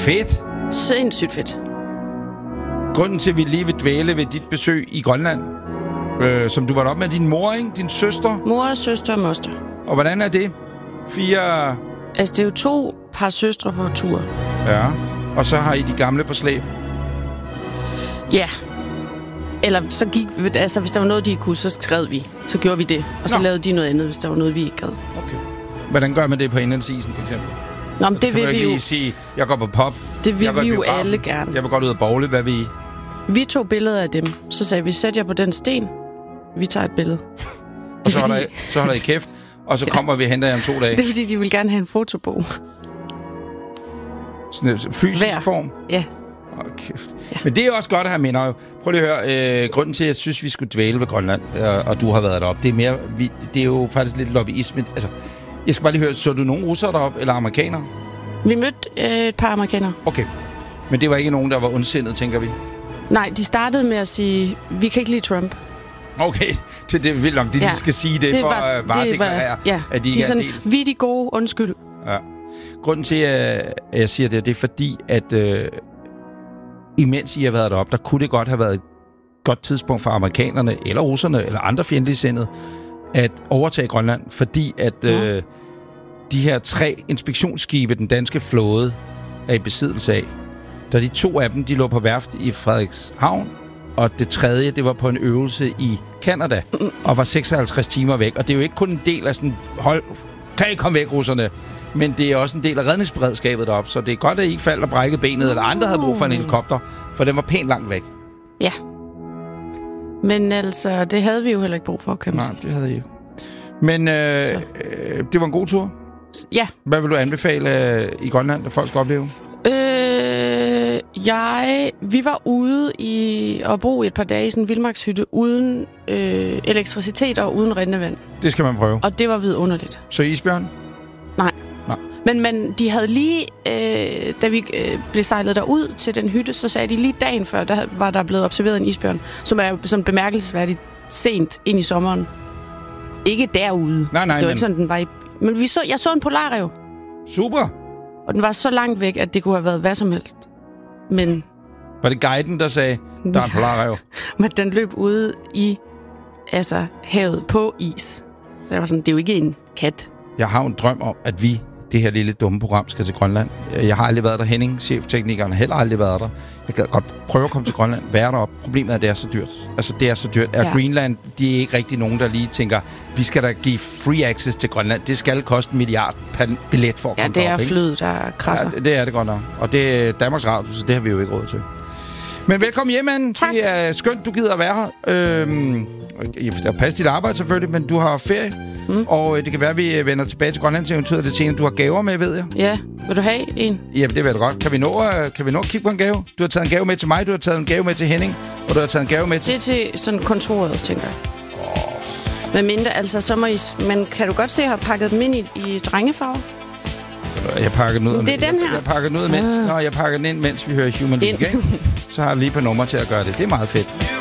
Fedt. Sindssygt fedt. Grunden til, at vi lige vil dvæle ved dit besøg i Grønland, som du var op med din mor, ikke? Din søster. Mor, søster og moster. Og hvordan er det? 4... Altså, det er jo 2 par søstre på tur. Ja. Og så har I de gamle på slæb. Ja. Eller så gik vi... Altså, hvis der var noget, de ikke kunne, så skrev vi. Så gjorde vi det. Og så lavede de noget andet, hvis der var noget, vi ikke gad. Okay. Hvordan gør man det på indlandsisen, for eksempel? Nå, men det vil vi jo... lige sige, jeg går på pop. Det vil vi jo alle gerne. Jeg vil godt ud og bowle. Hvad vil I? Vi tog billeder af dem. Så sagde vi, sæt jer på den sten. Vi tager et billede. Og så holder I kæft. Og så kommer vi og henter jer om 2 dage. Det er fordi, de vil gerne have en fotobog. Sådan en fysisk form? Ja. Kæft. Ja. Men det er også godt at have minder jo. Prøv lige at høre. Grunden til, at jeg synes, vi skulle dvæle ved Grønland, og du har været deroppe, det er mere... det er jo faktisk lidt lobbyisme. Altså, jeg skal bare lige høre, så du nogen russere deroppe, eller amerikanere? Vi mødte et par amerikanere. Okay. Men det var ikke nogen, der var ondsindet, tænker vi? Nej, de startede med at sige, vi kan ikke lide Trump. Okay, det er vildt nok, de lige skal sige det for at varedeklarere, at de ikke er en del. Vi er de gode, undskyld. Ja. Grunden til, at jeg siger det er fordi, at imens I har været deroppe, der kunne det godt have været et godt tidspunkt for amerikanerne, eller russerne, eller andre fjendtligsindede, at overtage Grønland, fordi at de her 3 inspektionsskibe, den danske flåde, er i besiddelse af. Da de 2 af dem, de lå på værft i Frederikshavn, og det 3. det var på en øvelse i Canada, og var 56 timer væk. Og det er jo ikke kun en del af sådan, hold, kan I komme væk, russerne? Men det er også en del af redningsberedskabet deroppe, så det er godt, at I ikke faldt og brækkede benet, eller andre havde brug for en helikopter, for den var pænt langt væk. Ja. Men altså, det havde vi jo heller ikke brug for, kan man sige. Nej, det havde I ikke. Men det var en god tur? Ja. Hvad vil du anbefale i Grønland, at folk skal opleve? Vi var ude og bo i et par dage i sådan en vildmarkshytte uden elektricitet og uden rindende vand. Det skal man prøve. Og det var vidunderligt. Så isbjørn? Nej. Men de havde lige, da vi blev sejlet derud til den hytte, så sagde de lige dagen før, der var der blevet observeret en isbjørn, som er sådan bemærkelsesværdigt sent ind i sommeren. Ikke derude. Nej, det var ikke sådan, den var i... Men jeg så en polarræv. Super. Og den var så langt væk, at det kunne have været hvad som helst. Men... Var det guiden, der sagde, der er en polarræv? Men den løb ude i havet på is. Så jeg var sådan, det er jo ikke en kat. Jeg har en drøm om, at vi, det her lille dumme program, skal til Grønland. Jeg har aldrig været der. Henning, chefteknikeren, har heller aldrig været der. Jeg kan godt prøve at komme til Grønland, være deroppe. Problemet er, at det er så dyrt. Altså, det er så dyrt. Ja. Greenland, de er ikke rigtig nogen, der lige tænker, vi skal da give free access til Grønland. Det skal koste 1 milliard per billet for at komme derop. Ja, det er flyet, der krasser. Ja, det er det godt nok. Og det er Danmarks Radio, så det har vi jo ikke råd til. Men velkommen hjem, Anne. Tak. Det er skønt, du gider at være her. Der passer dit arbejde selvfølgelig, men du har ferie. Og det kan være, at vi vender tilbage til Grønland til eventuelt lidt senere. Du har gaver med, ved jeg. Ja, vil du have en? Ja, det vil jeg godt. Kan vi nå at kigge på en gave? Du har taget en gave med til mig, du har taget en gave med til Henning, og du har taget en gave med til... Det er til sådan kontoret, tænker jeg. Med mindre, altså, så må I... Men kan du godt se, at jeg har pakket dem ind i drengefarver? Jeg pakker den ud. Det er den her? Jeg pakker den ud, mens... jeg pakker den ind, mens vi hører Human League, ikke? Så har jeg lige et par numre til at gøre det. Det er meget fedt.